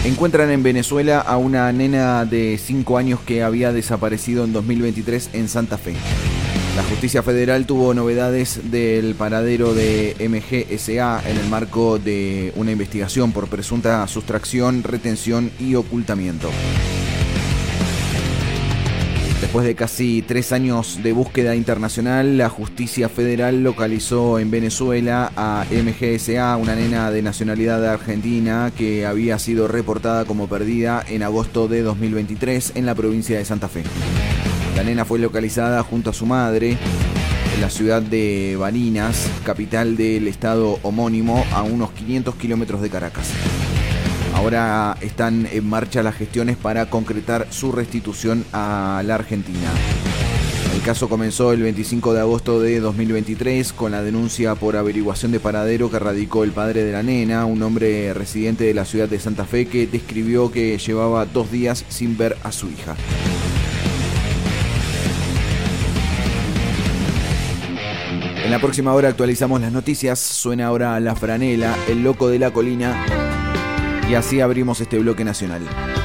Encuentran en Venezuela a una nena de 5 años que había desaparecido en 2023 en Santa Fe. La justicia federal tuvo novedades del paradero de MGSA en el marco de una investigación por presunta sustracción, retención y ocultamiento. Después de casi 3 años de búsqueda internacional, la justicia federal localizó en Venezuela a MGSA, una nena de nacionalidad argentina que había sido reportada como perdida en agosto de 2023 en la provincia de Santa Fe. La nena fue localizada junto a su madre en la ciudad de Barinas, capital del estado homónimo, a unos 500 kilómetros de Caracas. Ahora están en marcha las gestiones para concretar su restitución a la Argentina. El caso comenzó el 25 de agosto de 2023 con la denuncia por averiguación de paradero que radicó el padre de la nena, un hombre residente de la ciudad de Santa Fe que describió que llevaba 2 días sin ver a su hija. En la próxima hora actualizamos las noticias. Suena ahora La Franela, El Loco de la Colina. Y así abrimos este bloque nacional.